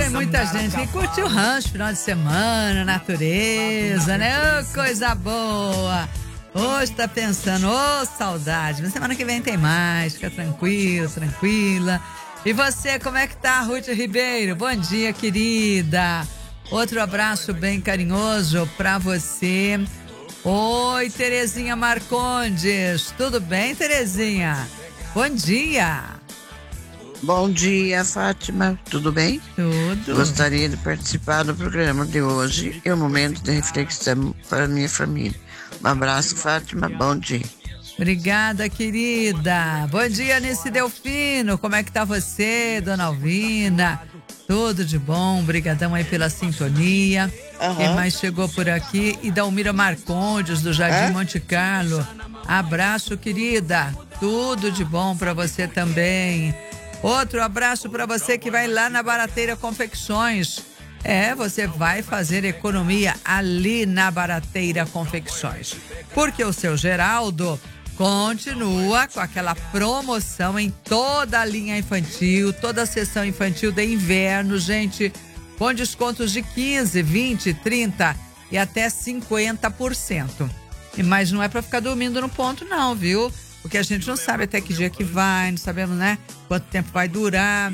muita gente que curte o rancho, final de semana, natureza, né? Ô, coisa boa. Hoje tá pensando, saudade. Mas semana que vem tem mais, fica tranquilo, tranquila. E você, como é que tá, Ruth Ribeiro? Bom dia, querida. Outro abraço bem carinhoso pra você. Oi, Terezinha Marcondes. Tudo bem, Terezinha? Bom dia. Bom dia, Fátima. Tudo bem? Tudo. Gostaria de participar do programa de hoje. É um momento de reflexão para a minha família. Um abraço, Fátima. Bom dia. Obrigada, querida. Bom dia, Anice Delfino. Como é que tá você, dona Alvina? Tudo de bom. Obrigadão aí pela sintonia. Quem mais chegou por aqui? E Dalmira Marcondes, do Jardim Monte Carlo. Abraço, querida. Tudo de bom pra você também. Outro abraço pra você que vai lá na Barateira Confecções. Você vai fazer economia ali na Barateira Confecções. Porque o seu Geraldo continua com aquela promoção em toda a linha infantil, toda a seção infantil de inverno, gente, com descontos de 15, 20, 30 e até 50%. Mas não é para ficar dormindo no ponto não, viu? Porque a gente não sabe até que dia que vai, não sabemos, né? Quanto tempo vai durar.